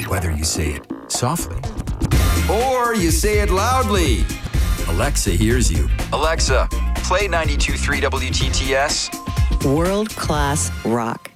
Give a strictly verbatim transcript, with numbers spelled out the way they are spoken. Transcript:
whether you say it softly or you say it loudly. Alexa hears you. Alexa, play ninety-two point three W T T S. World-class rock.